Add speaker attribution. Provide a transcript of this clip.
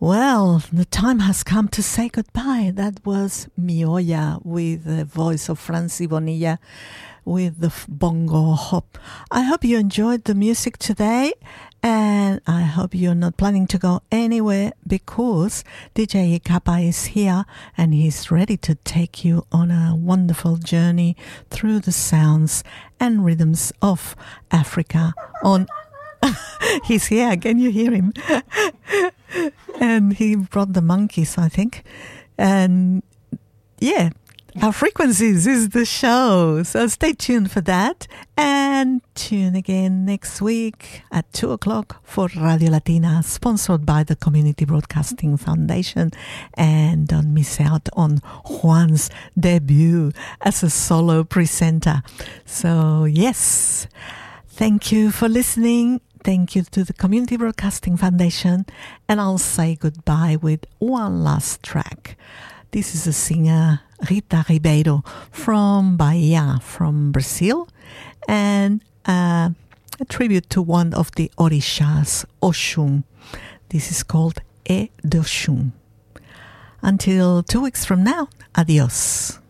Speaker 1: Well, the time has come to say goodbye. That was Mioya with the voice of Franci Bonilla with the bongo hop. I hope you enjoyed the music today, and I hope you're not planning to go anywhere because DJ Ikapa is here and he's ready to take you on a wonderful journey through the sounds and rhythms of Africa on he's here. Can you hear him? And he brought the monkeys, I think. And yeah, Our Frequencies is the show. So stay tuned for that. And tune again next week at 2 o'clock for Radio Latina, sponsored by the Community Broadcasting Foundation. And don't miss out on Juan's debut as a solo presenter. So yes, thank you for listening. Thank you to the Community Broadcasting Foundation. And I'll say goodbye with one last track. This is a singer, Rita Ribeiro, from Bahia, from Brazil. And a tribute to one of the Orishas, Oshun. This is called E de Oshun. Until 2 weeks from now, adios.